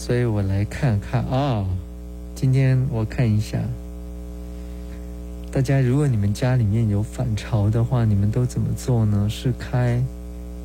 所以我来看看今天我看一下，大家如果你们家里面有反潮的话，你们都怎么做呢？是开